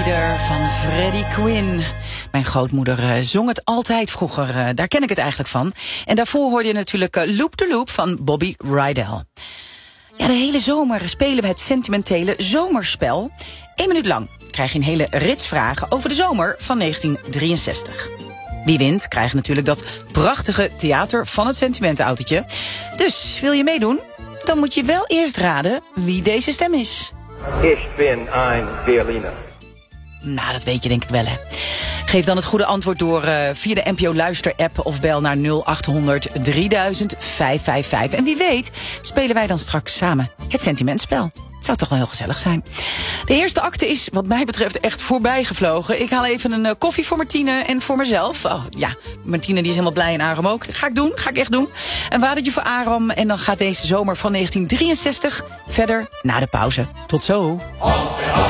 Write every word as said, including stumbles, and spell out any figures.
Rider van Freddie Quinn. Mijn grootmoeder uh, zong het altijd vroeger. Uh, daar ken ik het eigenlijk van. En daarvoor hoorde je natuurlijk uh, Loop de Loop van Bobby Rydell. Ja, de hele zomer spelen we het sentimentele zomerspel. Eén minuut lang krijg je een hele rits vragen over de zomer van negentien drieënzestig. Wie wint, krijgt natuurlijk dat prachtige theater van het sentimentenautootje. Dus wil je meedoen? Dan moet je wel eerst raden wie deze stem is. Ich bin ein Berliner. Nou, dat weet je denk ik wel, hè. Geef dan het goede antwoord door uh, via de N P O Luister-app of bel naar nul acht honderd drieduizend vijfhonderdvijfenvijftig. En wie weet spelen wij dan straks samen het sentimentspel. Het zou toch wel heel gezellig zijn. De eerste acte is wat mij betreft echt voorbij gevlogen. Ik haal even een uh, koffie voor Martine en voor mezelf. Oh ja, Martine die is helemaal blij en Aram ook. Ga ik doen, ga ik echt doen. Een watertje voor Aram en dan gaat deze zomer van negentien drieënzestig verder na de pauze. Tot zo. Oh.